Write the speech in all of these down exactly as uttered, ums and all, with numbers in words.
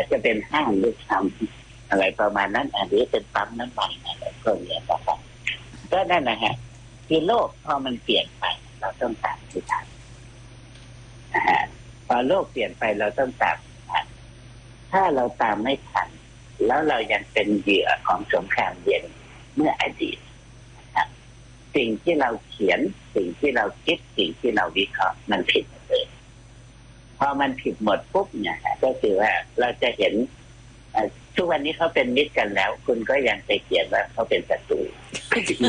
จะเป็นห้างหรือทำอะไรประมาณนั้นหรือเป็นปั๊มน้ำมันอะไรก็เนี่ยนะครับก็นั่นนะฮะคือโลกพอมันเปลี่ยนไปเราต้องตามที่ทันนะฮะพอโลกเปลี่ยนไปเราต้องตามทันถ้าเราตามไม่ทันแล้วเรายังเป็นเหยื่อของสงครามเย็นเมื่ออดีตนะครับสิ่งที่เราเขียนสิ่งที่เราคิดสิ่งที่เราวิเคราะห์มันผิดเลยพอมันผิดหมดปุ๊บเนี่ยก็คือว่าเราจะเห็นทุกวันนี้เขาเป็นมิตรกันแล้วคุณก็ยังไปเขียนว่าเขาเป็นศัตรูจริง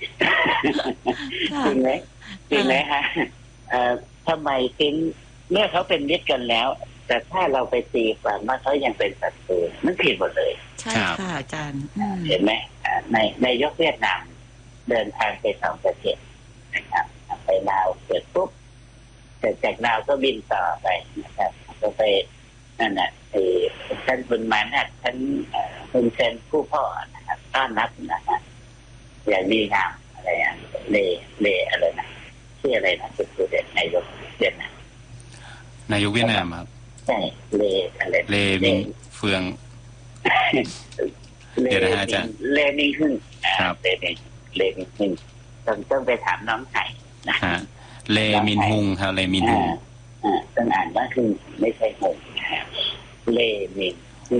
จริงไหมจริงไหมฮะทำไมถึงเมื่อเขาเป็นมิตรกันแล้วแต่ถ้าเราไปตีความว่าเขายังเป็นศัตรูมันผิดหมดเลยใช่ค่ะอาจารย์เห็นไหมในในยกเวียดนามเดินทางไปสองประเทศนะครับไปลาวเสร็จปุ๊บเสร็จจากลาวก็บินต่อไปนะครับก็ไปนั่นแหละท่านบุญมานะท่านคุณเซนผู้พ่อนะครับต้อนรับนะฮะอย่างดีงามอะไรอ่ะเลเลอะไรนะชื่ออะไรนะคุณผู้เด็ดนายกเวียดนามนายกเวียดนามครับใช่เลอะไรเลมิงเฟืองเดี๋ยวนะฮะอาจารย์เลมิงขึ้นครับเลมิงเลมิงขึ้นต้องต้องไปถามน้องไข่นะฮะเลมินฮุงครับเลมินฮุงอ่าต้องอ่านว่าขึ้นไม่ใช่ฮุงเลมิงขึ้น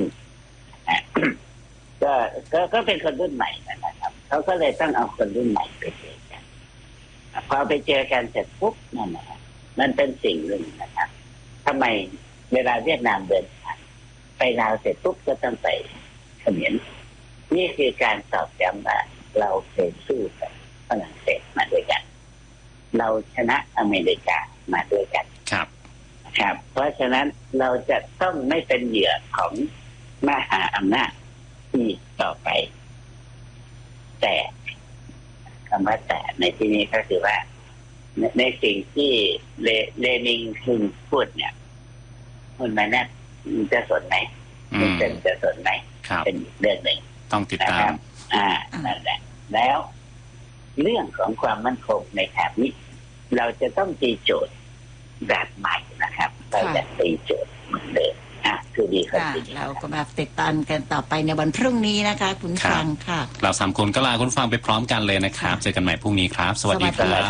ก็ก็ก็เป็นคนรุ่นใหม่นะครับเขาก็เลยต้องเอาคนรุ่นใหม่ไปเจอกันพอไปเจอกันเสร็จปุ๊บนั่นแหละมันเป็นสิ่งหนึ่งนะครับทำไมเวลาเวียดนามเดินทางไปลาวเสร็จปุ๊บก็ต้องไปเขมรนี่คือการตอกย้ำว่าเราเคยสู้กับฝรั่งเศสมาด้วยกันเราชนะอเมริกามาด้วยกันครับครับเพราะฉะนั้นเราจะต้องไม่เป็นเหยื่อของมหาอำนาจที่ต่อไปแต่คำว่าแต่ในที่นี้ก็คือว่าในสิ่งที่เลเลนิงคึงพูดเนี่ยคุณมาแน่จะสนไหมคุณเป็นจะสนไหมเป็นเรื่องหนึ่งต้องติดตามอ่านั่นแหละแล้วเรื่องของความมั่นคงในแถบนี้เราจะต้องตีโจทย์แบบใหม่นะครับเราจะตีโจทย์เหมือนเดิมอ่ะคือดีครับเราก็มาติดตามกันต่อไปในวันพรุ่งนี้นะคะคุณฟังค่ะเราสามคนก็ลาคุณฟังไปพร้อมกันเลยนะครับเจอกันใหม่พรุ่งนี้ครับสวัสดีครับ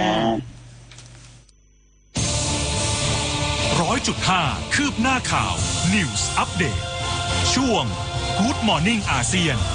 ร้อยจุดห้าคืบหน้าข่าว News Update ช่วง Good Morning อาเซียน